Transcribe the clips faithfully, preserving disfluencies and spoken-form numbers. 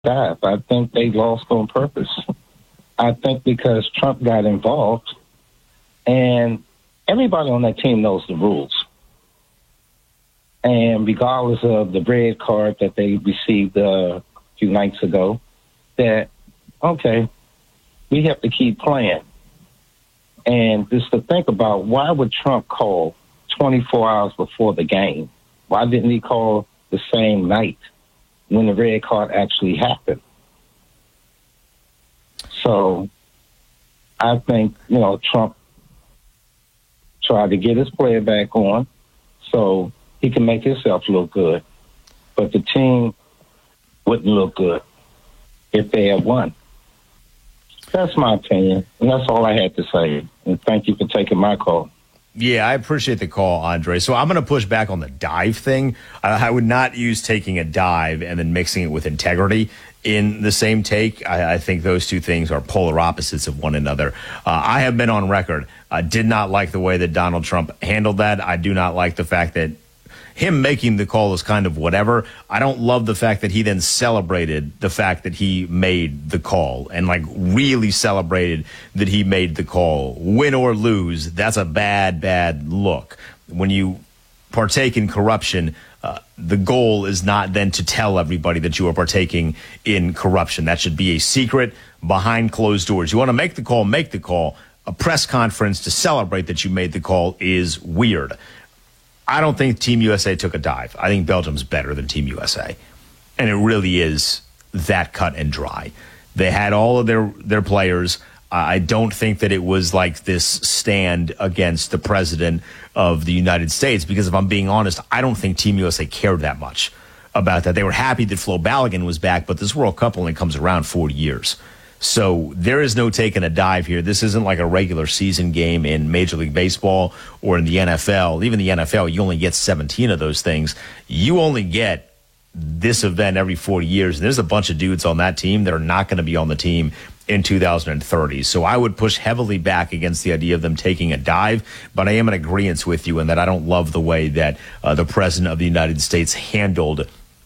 dive. I think they lost on purpose. I think because Trump got involved, and everybody on that team knows the rules. And regardless of the red card that they received uh, a few nights ago, that, okay, we have to keep playing. And just to think about, why would Trump call twenty-four hours before the game? Why didn't he call the same night when the red card actually happened? So I think, you know, Trump tried to get his player back on so he can make himself look good. But the team wouldn't look good if they had won. That's my opinion, and that's all I had to say. And thank you for taking my call. Yeah, I appreciate the call, Andre. So I'm going to push back on the dive thing. Uh, I would not use taking a dive and then mixing it with integrity in the same take. I, I think those two things are polar opposites of one another. Uh, I have been on record. I did not like the way that Donald Trump handled that. I do not like the fact that him making the call is kind of whatever. I don't love the fact that he then celebrated the fact that he made the call and like really celebrated that he made the call. Win or lose, that's a bad, bad look. When you partake in corruption, uh, the goal is not then to tell everybody that you are partaking in corruption. That should be a secret behind closed doors. You want to make the call, make the call. A press conference to celebrate that you made the call is weird. I don't think Team U S A took a dive. I think Belgium's better than Team U S A. And it really is that cut and dry. They had all of their, their players. I don't think that it was like this stand against the president of the United States, because if I'm being honest, I don't think Team U S A cared that much about that. They were happy that Flo Balogun was back, but this World Cup only comes around forty years. So there is no taking a dive here. This isn't like a regular season game in Major League Baseball or in the N F L. Even the N F L, you only get seventeen of those things. You only get this event every forty years. And there's a bunch of dudes on that team that are not going to be on the team in two thousand thirty. So I would push heavily back against the idea of them taking a dive. But I am in agreement with you in that I don't love the way that uh, the president of the United States handled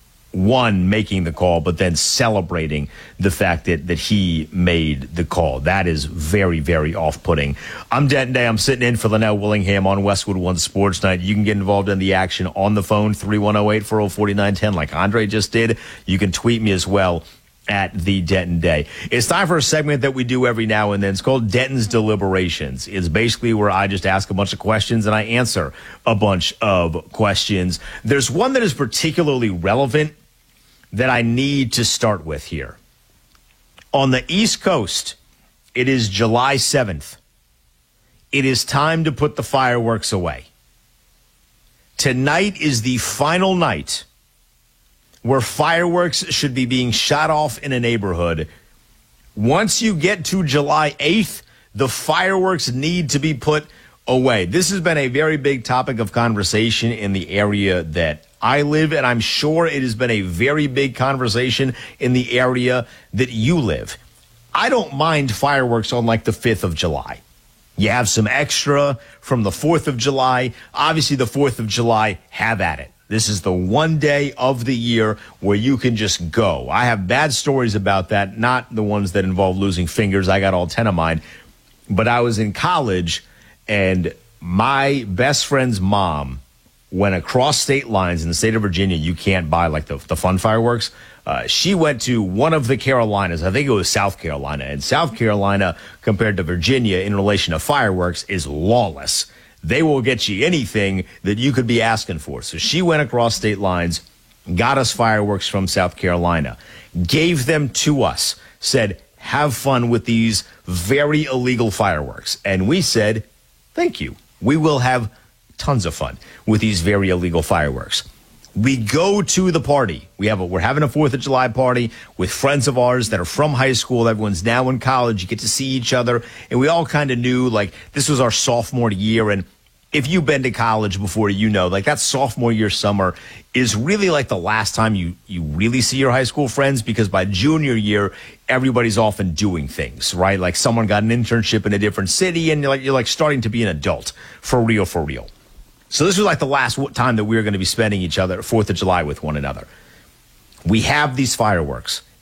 one, making the call, but then celebrating the fact that that he made the call. That is very, very off-putting. I'm Denton Day. I'm sitting in for Linnell Willingham on Westwood One Sports Night. You can get involved in the action on the phone, three one zero eight, four zero four nine one zero, like Andre just did. You can tweet me as well at the Denton Day. It's time for a segment that we do every now and then. It's called Denton's Deliberations. It's basically where I just ask a bunch of questions and I answer a bunch of questions. There's one that is particularly relevant that I need to start with here. On the East Coast, it is July seventh. It is time to put the fireworks away. Tonight is the final night where fireworks should be being shot off in a neighborhood. Once you get to July eighth, the fireworks need to be put away. This has been a very big topic of conversation in the area that I live, and I'm sure it has been a very big conversation in the area that you live. I don't mind fireworks on like the fifth of July. You have some extra from the fourth of July. Obviously, the fourth of July, have at it. This is the one day of the year where you can just go. I have bad stories about that, not the ones that involve losing fingers. I got all ten of mine. But I was in college, and my best friend's mom went across state lines in the state of Virginia. You can't buy like the, the fun fireworks. Uh, she went to one of the Carolinas. I think it was South Carolina. And South Carolina, compared to Virginia in relation to fireworks, is lawless. They will get you anything that you could be asking for. So she went across state lines, got us fireworks from South Carolina, gave them to us, said, have fun with these very illegal fireworks. And we said, thank you. We will have tons of fun with these very illegal fireworks. We go to the party. We have a, we're having a fourth of July party with friends of ours that are from high school. Everyone's now in college. You get to see each other. And we all kind of knew, like, this was our sophomore year. And if you've been to college before, you know, like, that sophomore year summer is really like the last time you, you really see your high school friends, because by junior year, everybody's often doing things, right? Like, someone got an internship in a different city, and you're like, you're like starting to be an adult for real, for real. So this was like the last time that we were going to be spending each other fourth of July with one another. We have these fireworks.